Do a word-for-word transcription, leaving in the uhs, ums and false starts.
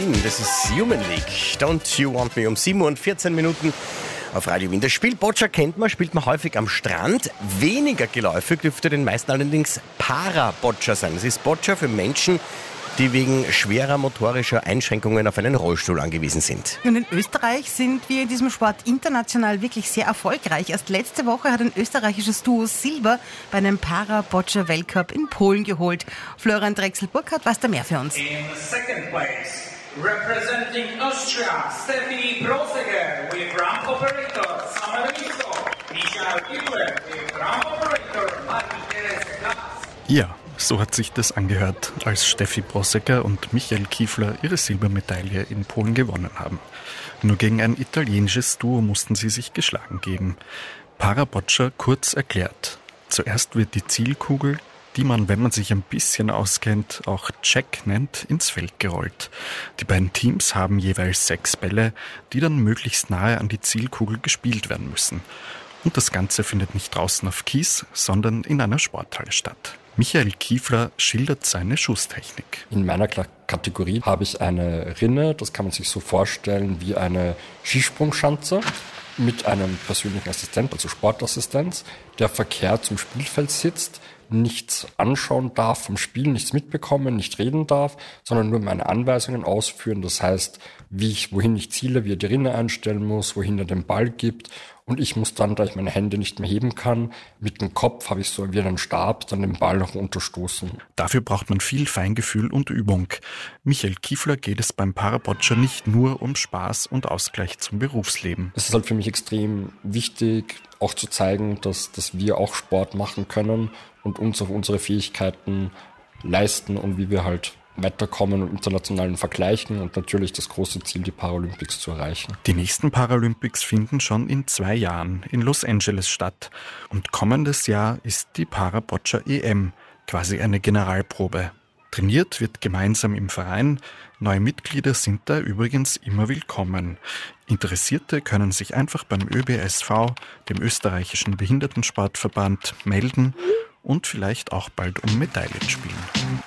Wien, das ist Human League. Don't You Want Me um sieben Uhr und vierzehn Minuten auf Radio Wien. Das Spiel Boccia kennt man, spielt man häufig am Strand. Weniger geläufig dürfte den meisten allerdings Para-Boccia sein. Das ist Boccia für Menschen, die wegen schwerer motorischer Einschränkungen auf einen Rollstuhl angewiesen sind. Und in Österreich sind wir in diesem Sport international wirklich sehr erfolgreich. Erst letzte Woche hat ein österreichisches Duo Silber bei einem Para-Boccia-Weltcup in Polen geholt. Florian Drechsel-Burkhardt weiß da mehr für uns. In second place, representing Austria, Steffi Proseger with ramp operator Samuel Risto, Michael Kibler with ramp operator Marie-Therese Glas. Ja. So hat sich das angehört, als Steffi Prosecker und Michael Kiefler ihre Silbermedaille in Polen gewonnen haben. Nur gegen ein italienisches Duo mussten sie sich geschlagen geben. Para-Boccia kurz erklärt. Zuerst wird die Zielkugel, die man, wenn man sich ein bisschen auskennt, auch Check nennt, ins Feld gerollt. Die beiden Teams haben jeweils sechs Bälle, die dann möglichst nahe an die Zielkugel gespielt werden müssen. Und das Ganze findet nicht draußen auf Kies, sondern in einer Sporthalle statt. Michael Kiefler schildert seine Schusstechnik. In meiner Kategorie habe ich eine Rinne, das kann man sich so vorstellen wie eine Skisprungschanze mit einem persönlichen Assistent, also Sportassistenz, der verkehrt zum Spielfeld sitzt, nichts anschauen darf vom Spiel, nichts mitbekommen, nicht reden darf, sondern nur meine Anweisungen ausführen. Das heißt, wie ich, wohin ich ziele, wie er die Rinne einstellen muss, wohin er den Ball gibt. Und ich muss dann, da ich meine Hände nicht mehr heben kann, mit dem Kopf habe ich so wie einen Stab, dann den Ball noch unterstoßen. Dafür braucht man viel Feingefühl und Übung. Michael Kiefler geht es beim Para-Boccia nicht nur um Spaß und Ausgleich zum Berufsleben. Es ist halt für mich extrem wichtig, auch zu zeigen, dass, dass wir auch Sport machen können und uns auf unsere Fähigkeiten leisten und wie wir halt weiterkommen und internationalen vergleichen und natürlich das große Ziel, die Paralympics zu erreichen. Die nächsten Paralympics finden schon in zwei Jahren in Los Angeles statt. Und kommendes Jahr ist die Para-Boccia-E M, quasi eine Generalprobe. Trainiert wird gemeinsam im Verein. Neue Mitglieder sind da übrigens immer willkommen. Interessierte können sich einfach beim Ö B S V, dem österreichischen Behindertensportverband, melden und vielleicht auch bald um Medaillen spielen.